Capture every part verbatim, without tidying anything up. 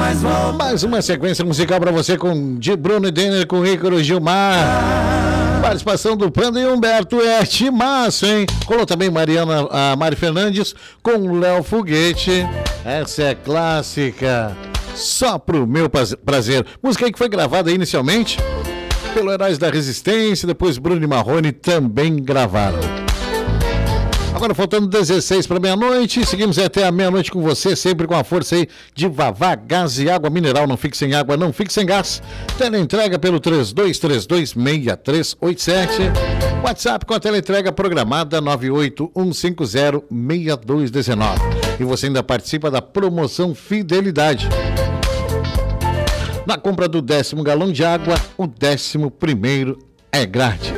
mais volta. Mais uma sequência musical pra você com de Bruno e Denner, com Ícaro Gilmar. Participação do Panda e Humberto. É timaço, hein? Rolou também Mariana, a Mari Fernandes com Léo Foguete. Essa é clássica. Só pro meu prazer. Música aí que foi gravada inicialmente pelo Heróis da Resistência, depois Bruno e Marrone também gravaram. Agora faltando dezesseis para meia-noite, seguimos até a meia-noite com você, sempre com a força aí de Vavá Gás e Água Mineral. Não fique sem água, não fique sem gás. Teleentrega pelo três dois três dois, seis três oito sete. WhatsApp com a teleentrega programada nove oito um cinco zero, seis dois um nove. E você ainda participa da promoção Fidelidade. Na compra do décimo galão de água, o décimo primeiro é grátis.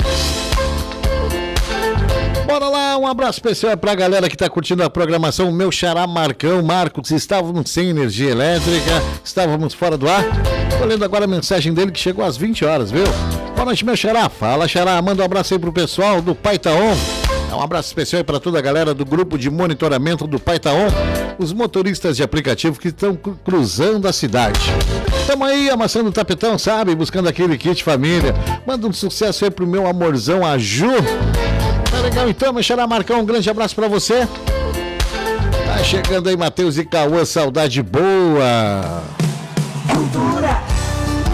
Bora lá, um abraço especial pra galera que tá curtindo a programação. O meu xará Marcão, Marcos, estávamos sem energia elétrica, estávamos fora do ar. Tô lendo agora a mensagem dele que chegou às vinte horas, viu? Boa noite, meu xará. Fala, xará. Manda um abraço aí pro pessoal do Paitaon. Um abraço especial aí pra toda a galera do grupo de monitoramento do Paitaon, os motoristas de aplicativo que estão cruzando a cidade. Estamos aí amassando o tapetão, sabe? Buscando aquele kit família. Manda um sucesso aí pro meu amorzão, a Ju. Tá legal então, meu xará Marcão, um grande abraço pra você. Tá chegando aí Matheus e Cauã, saudade boa.